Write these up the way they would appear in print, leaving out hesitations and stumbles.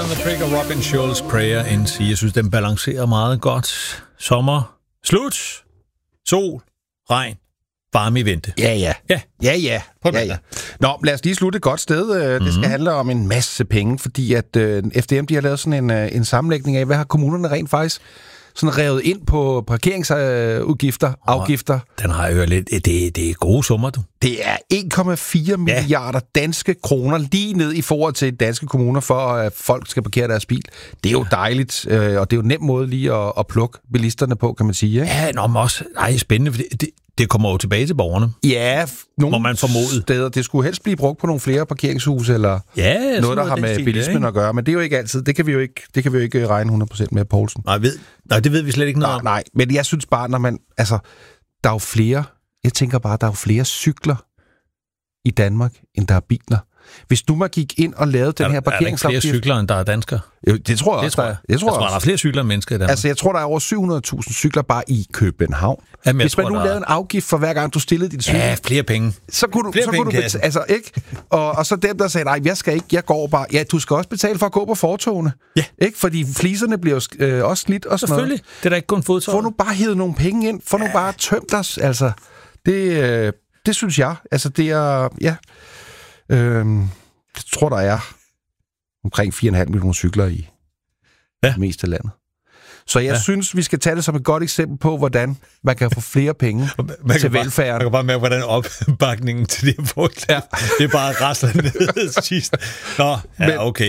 on the Trick og Robin Schulz Prayer NC. Jeg synes, den balancerer meget godt. Sommer, slut, sol, regn, varme i vente. Ja. Nå, lad os lige slutte et godt sted. Det skal handle om en masse penge, fordi at FDM de har lavet sådan en sammenlægning af, hvad har kommunerne rent faktisk sådan revet ind på parkeringsudgifter, afgifter. Den har jo lidt. Det er gode summer, du. Det er 1,4 milliarder danske kroner lige ned i forhold til danske kommuner, for at folk skal parkere deres bil. Det er jo dejligt, og det er jo en nem måde lige at plukke bilisterne på, kan man sige. Ikke? Ja, men også spændende, for det kommer jo tilbage til borgerne. Ja, må man formode. Steder. Det skulle helst blive brugt på nogle flere parkeringshuse, eller noget, der har med bilismen at gøre. Men det er jo ikke altid. Det kan vi jo ikke regne 100% med, Poulsen. Nej, det ved vi slet ikke noget om. Nej, men jeg synes bare, når man... Altså, der er jo flere... Jeg tænker bare, der er jo flere cykler i Danmark, end der er biler. Hvis du må gik ind og lavede den her parkeringsafgift... Er der ikke flere cykler, end der er danskere? Jo, det tror jeg også. Jeg tror, der er flere cykler end mennesker i Danmark. Altså, jeg tror, der er over 700.000 cykler bare i København. Jamen, hvis man nu lavede en afgift for hver gang, du stillede dit cykel... Ja, flere penge. Så kunne du altså, ikke? Og så dem, der sagde, nej, jeg skal ikke, jeg går bare... Ja, du skal også betale for at gå på fortogene. Ja. Ikke? Fordi fliserne bliver jo også slidt og sådan noget. Selvfølgelig. Det er da ikke kun fodtog. Få nu bare hævet nogle penge ind. Få nu bare tømt os. Altså, det synes jeg. Altså, det er... Ja... Jeg tror, der er omkring 4,5 millioner cykler i det meste af landet. Så jeg synes, vi skal tage det som et godt eksempel på, hvordan man kan få flere penge til velfærden. Man kan bare mærke, hvordan opbakningen til det her det er bare rasler ned sidst. Nå, ja, okay.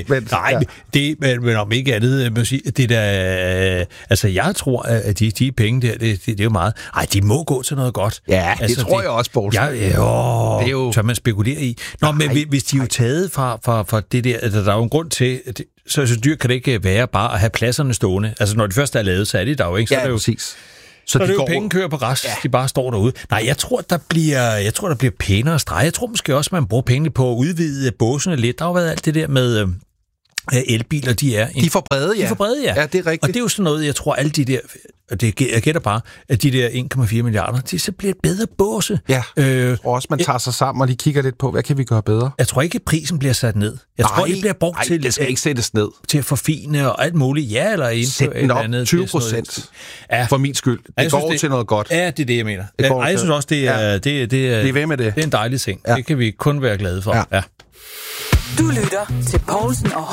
Men om ikke andet, må sige, det der... altså, jeg tror, at de penge der, det er jo meget... Ej, de må gå til noget godt. Ja, altså, det tror jeg også, Poulsen. Det er jo... Tør man spekulere i. Nå, men hvis de er jo taget fra det der... Altså, der er jo en grund til... Så dyrt kan det ikke være bare at have pladserne stående. Altså, når det først er lavet, så er det der jo ikke. Så er det jo, præcis. Så det er jo penge kører på græs, de bare står derude. Nej, jeg tror, der bliver pænere streg. Jeg tror måske også, man bruger penge på at udvide båsene lidt. Der har jo været alt det der med elbiler, de er for brede, ja. De er for brede, ja. Ja, det er rigtigt. Og det er jo sådan noget, jeg tror, alle de der... Jeg gætter bare, at de der 1,4 milliarder, det så bliver et bedre båse. Ja, og også man tager sig sammen og lige kigger lidt på, hvad kan vi gøre bedre? Jeg tror ikke, prisen bliver sat ned. Jeg tror, det bliver brugt til... det skal ikke sættes ned. Til at forfine og alt muligt. Ja, eller indføre et eller andet. 20% for min skyld. Det går til noget godt. Ja, det er det, jeg mener. Jeg synes også, det er... Det er ved med det. Det er en dejlig ting. Ja. Det kan vi kun være glade for. Ja. Du lytter til Poulsen og